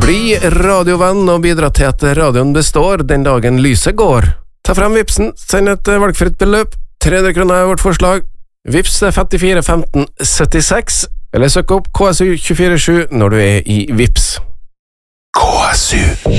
Bli radiovenn og bidra til at radioen består den dagen lyset går. Ta frem Vipsen, send et valgfritt beløp. 300 kroner er vårt forslag. Vips er 54 15 76, eller søk opp KSU 24/7 når du er i Vips. KSU